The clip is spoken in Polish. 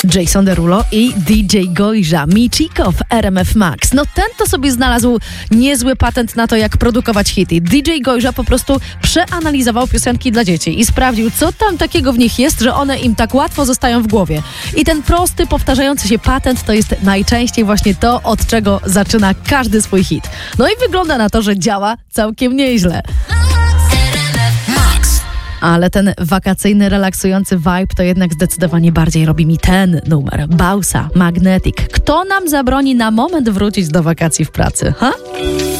Jason Derulo i DJ Gojża, Michiko w RMF Max. No ten to sobie znalazł niezły patent na to, jak produkować hity. DJ Gojża po prostu przeanalizował piosenki dla dzieci i sprawdził, co tam takiego w nich jest, że one im tak łatwo zostają w głowie. I ten prosty, powtarzający się patent to jest najczęściej właśnie to, od czego zaczyna każdy swój hit. No i wygląda na to, że działa całkiem nieźle. Ale ten wakacyjny, relaksujący vibe to jednak zdecydowanie bardziej robi mi ten numer. Bausa, Magnetic. Kto nam zabroni na moment wrócić do wakacji w pracy, ha?